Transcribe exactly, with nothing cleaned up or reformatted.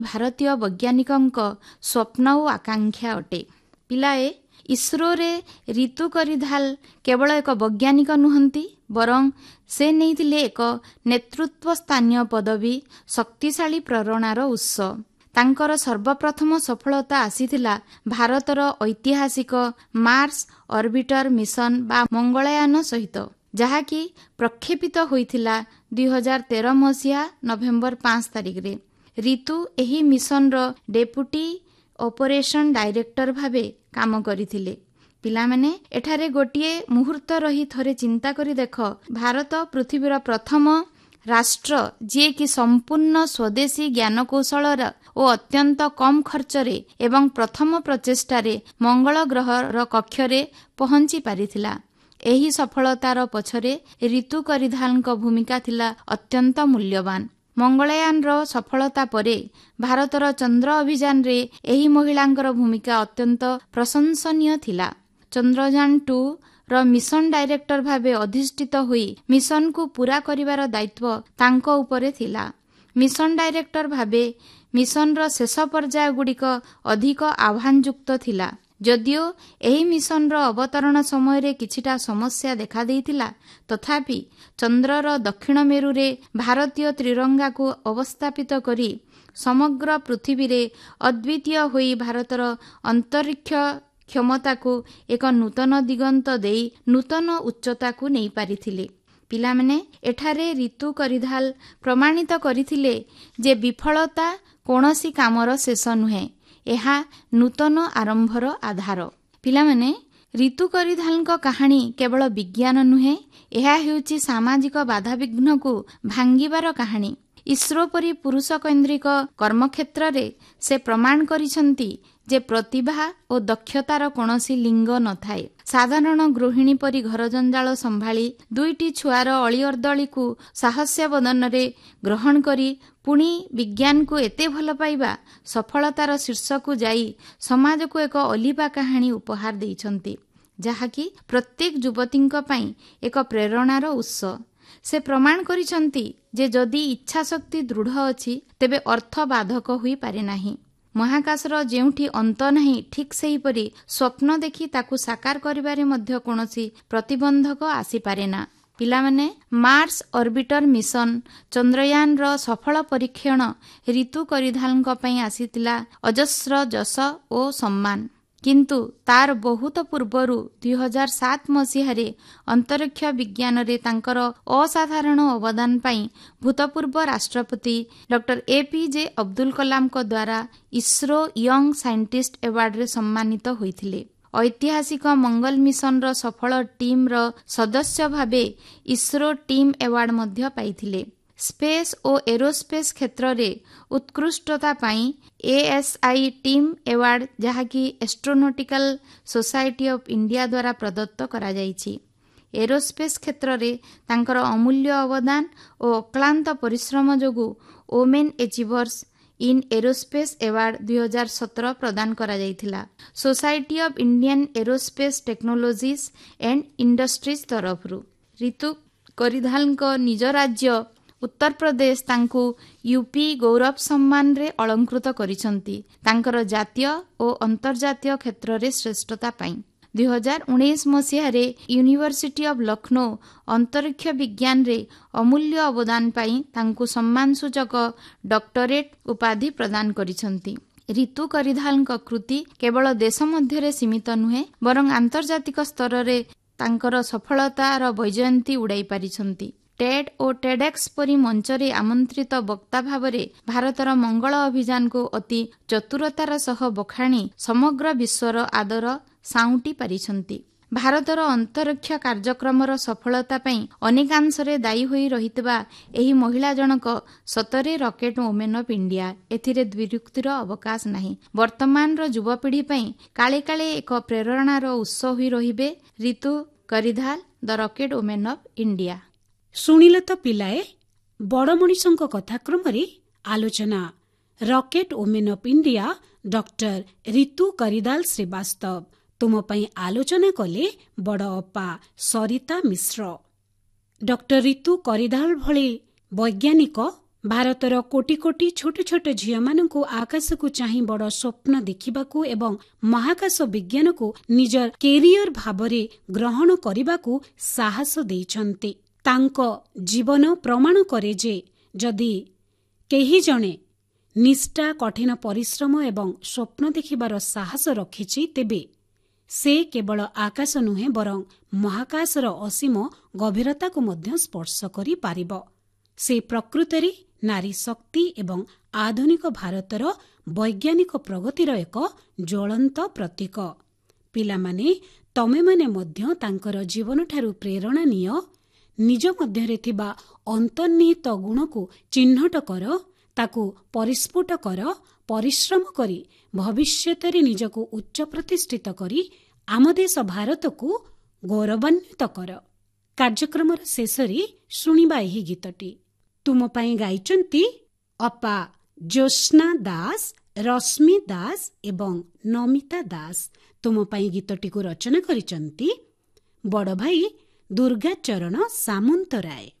ଭାରତୀୟ ବୈଜ୍ଞାନିକଙ୍କ ସ୍ୱପ୍ନ ଓ ଆକାଂକ୍ଷା ଅଟେ। ପିଲାଏ, ଇସ୍ରୋରେ ରିତୁ କରିଧାଲ କେବଳ ଏକ ବୈଜ୍ଞାନିକ ନୁହନ୍ତି, ବରଂ ସେ ନେଇଥିଲେ ଏକ ନେତୃତ୍ୱ ସ୍ଥାନୀୟ ପଦବୀ, ଶକ୍ତିଶାଳୀ ପ୍ରେରଣାର ଉତ୍ସ। ତାଙ୍କର ସର୍ବପ୍ରଥମ ସଫଳତା ଆସିଥିଲା ଭାରତର ଐତିହାସିକ ମାର୍ସ ଅର୍ବିଟର ମିଶନ ବା ମଙ୍ଗଳୟାନ ସହିତ, ଯାହାକି ପ୍ରକ୍ଷେପିତ ହୋଇଥିଲା ଦୁଇ ହଜାର ତେର ମସିହା ନଭେମ୍ବର ପାଞ୍ଚ ତାରିଖରେ। ରିତୁ ଏହି ମିଶନର ଡେପୁଟି ଅପରେସନ ଡାଇରେକ୍ଟର ଭାବେ କାମ କରିଥିଲେ। ପିଲାମାନେ, ଏଠାରେ ଗୋଟିଏ ମୁହୂର୍ତ୍ତ ରହି ଥରେ ଚିନ୍ତା କରି ଦେଖ, ଭାରତ ପୃଥିବୀର ପ୍ରଥମ ରାଷ୍ଟ୍ର ଯିଏକି ସମ୍ପୂର୍ଣ୍ଣ ସ୍ୱଦେଶୀ ଜ୍ଞାନକୌଶଳର ଓ ଅତ୍ୟନ୍ତ କମ୍ ଖର୍ଚ୍ଚରେ ଏବଂ ପ୍ରଥମ ପ୍ରଚେଷ୍ଟାରେ ମଙ୍ଗଳ ଗ୍ରହର କକ୍ଷରେ ପହଞ୍ଚି ପାରିଥିଲା। ଏହି ସଫଳତାର ପଛରେ ରିତୁ କରିଧାଲଙ୍କ ଭୂମିକା ଥିଲା ଅତ୍ୟନ୍ତ ମୂଲ୍ୟବାନ। ମଙ୍ଗଳୟାନର ସଫଳତା ପରେ ଭାରତର ଚନ୍ଦ୍ର ଅଭିଯାନରେ ଏହି ମହିଳାଙ୍କର ଭୂମିକା ଅତ୍ୟନ୍ତ ପ୍ରଶଂସନୀୟ ଥିଲା। ଚନ୍ଦ୍ରଯାନ ଟୁ ର ମିଶନ ଡାଇରେକ୍ଟର ଭାବେ ଅଧିଷ୍ଠିତ ହୋଇ ମିଶନକୁ ପୂରା କରିବାର ଦାୟିତ୍ୱ ତାଙ୍କ ଉପରେ ଥିଲା। ମିଶନ ଡାଇରେକ୍ଟର ଭାବେ ମିଶନର ଶେଷ ପର୍ଯ୍ୟାୟଗୁଡ଼ିକ ଅଧିକ ଆହ୍ୱାନଯୁକ୍ତ ଥିଲା। ଯଦିଓ ଏହି ମିଶନର ଅବତରଣ ସମୟରେ କିଛିଟା ସମସ୍ୟା ଦେଖାଦେଇଥିଲା, ତଥାପି ଚନ୍ଦ୍ରର ଦକ୍ଷିଣ ମେରୁରେ ଭାରତୀୟ ତ୍ରିରଙ୍ଗାକୁ ଅବସ୍ଥାପିତ କରି ସମଗ୍ର ପୃଥିବୀରେ ଅଦ୍ୱିତୀୟ ହୋଇ ଭାରତର ଅନ୍ତରିକ୍ଷ କ୍ଷମତାକୁ ଏକ ନୂତନ ଦିଗନ୍ତ ଦେଇ ନୂତନ ଉଚ୍ଚତାକୁ ନେଇପାରିଥିଲେ। ପିଲାମାନେ, ଏଠାରେ ରିତୁ କରିଧାଲ ପ୍ରମାଣିତ କରିଥିଲେ ଯେ ବିଫଳତା କୌଣସି କାମର ଶେଷ ନୁହେଁ, ଏହା ନୂତନ ଆରମ୍ଭର ଆଧାର। ପିଲାମାନେ, ରିତୁ କରିଧାଲଙ୍କ କାହାଣୀ କେବଳ ବିଜ୍ଞାନ ନୁହେଁ, ଏହା ହେଉଛି ସାମାଜିକ ବାଧାବିଘ୍ନକୁ ଭାଙ୍ଗିବାର କାହାଣୀ। ଇସ୍ରୋ ପରି ପୁରୁଷକୈନ୍ଦ୍ରିକ କର୍ମକ୍ଷେତ୍ରରେ ସେ ପ୍ରମାଣ କରିଛନ୍ତି ଯେ ପ୍ରତିଭା ଓ ଦକ୍ଷତାର କୌଣସି ଲିଙ୍ଗ ନଥାଏ। ସାଧାରଣ ଗୃହିଣୀ ପରି ଘର ଜଞ୍ଜାଳ ସମ୍ଭାଳି ଦୁଇଟି ଛୁଆର ଅଳିଅର୍ଦ୍ଦଳିକୁ ସାହସ୍ୟ ବଦନରେ ଗ୍ରହଣ କରି ପୁଣି ବିଜ୍ଞାନକୁ ଏତେ ଭଲ ପାଇବା, ସଫଳତାର ଶୀର୍ଷକୁ ଯାଇ ସମାଜକୁ ଏକ ଅଲିଭା କାହାଣୀ ଉପହାର ଦେଇଛନ୍ତି, ଯାହାକି ପ୍ରତ୍ୟେକ ଯୁବତୀଙ୍କ ପାଇଁ ଏକ ପ୍ରେରଣାର ଉତ୍ସ। ସେ ପ୍ରମାଣ କରିଛନ୍ତି ଯେ ଯଦି ଇଚ୍ଛାଶକ୍ତି ଦୃଢ଼ ଅଛି, ତେବେ ଅର୍ଥ ବାଧକ ହୋଇପାରେ ନାହିଁ। ମହାକାଶର ଯେଉଁଠି ଅନ୍ତ ନାହିଁ, ଠିକ୍ ସେହିପରି ସ୍ୱପ୍ନ ଦେଖି ତାକୁ ସାକାର କରିବାରେ ମଧ୍ୟ କୌଣସି ପ୍ରତିବନ୍ଧକ ଆସିପାରେ ନା। ପିଲାମାନେ, ମାର୍ସ ଅର୍ବିଟର ମିଶନ ଚନ୍ଦ୍ରୟାନର ସଫଳ ପରୀକ୍ଷଣ ରିତୁ କରିଧାଲଙ୍କ ପାଇଁ ଆସିଥିଲା ଅଜସ୍ର ଯଶ ଓ ସମ୍ମାନ। କିନ୍ତୁ ତାର ବହୁତ ପୂର୍ବରୁ ଦୁଇ ହଜାର ସାତ ମସିହାରେ ଅନ୍ତରିକ୍ଷ ବିଜ୍ଞାନରେ ତାଙ୍କର ଅସାଧାରଣ ଅବଦାନ ପାଇଁ ଭୂତପୂର୍ବ ରାଷ୍ଟ୍ରପତି ଡକ୍ଟର ଏପିଜେ ଅବଦୁଲ କଲାମଙ୍କ ଦ୍ୱାରା ଇସ୍ରୋ ୟଙ୍ଗ ସାଇଣ୍ଟିଷ୍ଟ ଆୱାର୍ଡରେ ସମ୍ମାନିତ ହୋଇଥିଲେ। ଐତିହାସିକ ମଙ୍ଗଲ ମିଶନର ସଫଳ ଟିମ୍ର ସଦସ୍ୟ ଭାବେ ଇସ୍ରୋ ଟିମ୍ ଆୱାର୍ଡ ମଧ୍ୟ ପାଇଥିଲେ। ସ୍ପେସ୍ ଓ ଏରୋସ୍ପେସ୍ କ୍ଷେତ୍ରରେ ଉତ୍କୃଷ୍ଟତା ପାଇଁ ଏଏସ୍ଆଇ ଟିମ୍ ଆୱାର୍ଡ, ଯାହାକି ଏଷ୍ଟ୍ରୋନଟିକାଲ ସୋସାଇଟି ଅଫ୍ ଇଣ୍ଡିଆ ଦ୍ୱାରା ପ୍ରଦତ୍ତ କରାଯାଇଛି। ଏରୋସ୍ପେସ୍ କ୍ଷେତ୍ରରେ ତାଙ୍କର ଅମୂଲ୍ୟ ଅବଦାନ ଓ ଅକ୍ଳାନ୍ତ ପରିଶ୍ରମ ଯୋଗୁଁ women achievers in aerospace award ଦୁଇ ହଜାର ସତର ପ୍ରଦାନ କରାଯାଇଥିଲା। Society of Indian aerospace technologies and industries ତରଫରୁ। ରିତୁ କରିଧାଲଙ୍କ ନିଜ ରାଜ୍ୟ ଉତ୍ତରପ୍ରଦେଶ ତାଙ୍କୁ ୟୁପି ଗୌରବ ସମ୍ମାନରେ ଅଳଙ୍କୃତ କରିଛନ୍ତି ତାଙ୍କର ଜାତୀୟ ଓ ଅନ୍ତର୍ଜାତୀୟ କ୍ଷେତ୍ରରେ ଶ୍ରେଷ୍ଠତା ପାଇଁ। ଦୁଇ ହଜାର ଉଣେଇଶ ମସିହାରେ ୟୁନିଭର୍ସିଟି ଅଫ୍ ଲକ୍ଷ୍ନୌ ଅନ୍ତରିକ୍ଷ ବିଜ୍ଞାନରେ ଅମୂଲ୍ୟ ଅବଦାନ ପାଇଁ ତାଙ୍କୁ ସମ୍ମାନସୂଚକ ଡକ୍ଟରେଟ୍ ଉପାଧି ପ୍ରଦାନ କରିଛନ୍ତି। ରିତୁ କରିଧାଲଙ୍କ କୃତି କେବଳ ଦେଶ ମଧ୍ୟରେ ସୀମିତ ନୁହେଁ, ବରଂ ଆନ୍ତର୍ଜାତିକ ସ୍ତରରେ ତାଙ୍କର ସଫଳତାର ବୈଜୟନ୍ତୀ ଉଡ଼ାଇ ପାରିଛନ୍ତି। ଟେଡ୍ ଓ ଟେଡେକ୍ସ ପରି ମଞ୍ଚରେ ଆମନ୍ତ୍ରିତ ବକ୍ତା ଭାବରେ ଭାରତର ମଙ୍ଗଳ ଅଭିଯାନକୁ ଅତି ଚତୁରତାର ସହ ବଖାଣି ସମଗ୍ର ବିଶ୍ୱର ଆଦର ସାଉଁଟି ପାରିଛନ୍ତି। ଭାରତର ଅନ୍ତରିକ୍ଷ କାର୍ଯ୍ୟକ୍ରମର ସଫଳତା ପାଇଁ ଅନେକାଂଶରେ ଦାୟୀ ହୋଇ ରହିଥିବା ଏହି ମହିଳା ଜଣକ ସତରେ ରକେଟ୍ ଓମେନ୍ ଅଫ୍ ଇଣ୍ଡିଆ। ଏଥିରେ ଦ୍ୱିରୁକ୍ତିର ଅବକାଶ ନାହିଁ। ବର୍ତ୍ତମାନର ଯୁବପିଢ଼ି ପାଇଁ କାଳେ କାଳେ ଏକ ପ୍ରେରଣାର ଉତ୍ସ ହୋଇ ରହିବେ ରିତୁ କରିଧାଲ, ଦ ରକେଟ୍ ଓମେନ୍ ଅଫ୍ ଇଣ୍ଡିଆ। ଶୁଣିଲ ତ ପିଲାଏ, ବଡ଼ ମଣିଷଙ୍କ କଥାକ୍ରମରେ ଆଲୋଚନା rocket women of India doctor Ritu କରିଦାଲ Srivastava. ତୁମ ପାଇଁ ଆଲୋଚନା କଲେ ବଡ଼ ଅପା ସରିତା ମିଶ୍ର। ଡକ୍ଟର ରିତୁ କରିଦାଲ ଭଳି ବୈଜ୍ଞାନିକ ଭାରତର କୋଟି କୋଟି ଛୋଟ ଛୋଟ ଝିଅମାନଙ୍କୁ ଆକାଶକୁ ଚାହିଁ ବଡ଼ ସ୍ୱପ୍ନ ଦେଖିବାକୁ ଏବଂ ମହାକାଶ ବିଜ୍ଞାନକୁ ନିଜ କେରିୟର ଭାବରେ ଗ୍ରହଣ କରିବାକୁ ସାହସ ଦେଇଛନ୍ତି। ତାଙ୍କ ଜୀବନ ପ୍ରମାଣ କରେ ଯେ ଯଦି କେହି ଜଣେ ନିଷ୍ଠା, କଠିନ ପରିଶ୍ରମ ଏବଂ ସ୍ୱପ୍ନ ଦେଖିବାର ସାହସ ରଖିଛି, ତେବେ ସେ କେବଳ ଆକାଶ ନୁହେଁ ବରଂ ମହାକାଶର ଅସୀମ ଗଭୀରତାକୁ ମଧ୍ୟ ସ୍ପର୍ଶ କରିପାରିବ। ସେ ପ୍ରକୃତରେ ନାରୀ ଶକ୍ତି ଏବଂ ଆଧୁନିକ ଭାରତର ବୈଜ୍ଞାନିକ ପ୍ରଗତିର ଏକ ଜ୍ୱଳନ୍ତ ପ୍ରତୀକ। ପିଲାମାନେ, ତମେମାନେ ମଧ୍ୟ ତାଙ୍କର ଜୀବନଠାରୁ ପ୍ରେରଣା ନିଅ। ନିଜ ମଧ୍ୟରେ ଥିବା ଅନ୍ତର୍ନିହିତ ଗୁଣକୁ ଚିହ୍ନଟ କର, ତାକୁ ପରିସ୍ଫୁଟ କର, ପରିଶ୍ରମ କରି ଭବିଷ୍ୟତରେ ନିଜକୁ ଉଚ୍ଚ ପ୍ରତିଷ୍ଠିତ କରି ଆମ ଦେଶ ଭାରତକୁ ଗୌରବାନ୍ୱିତ କର। କାର୍ଯ୍ୟକ୍ରମର ଶେଷରେ ଶୁଣିବା ଏହି ଗୀତଟି। ତୁମ ପାଇଁ ଗାଇଛନ୍ତି ଅପା ଜ୍ୟୋତ୍ସ୍ନା ଦାସ, ରଶ୍ମି ଦାସ ଏବଂ ନମିତା ଦାସ। ତୁମ ପାଇଁ ଗୀତଟିକୁ ରଚନା କରିଛନ୍ତି ବଡ଼ ଭାଇ ଦୁର୍ଗାଚରଣ ସାମନ୍ତରାୟ।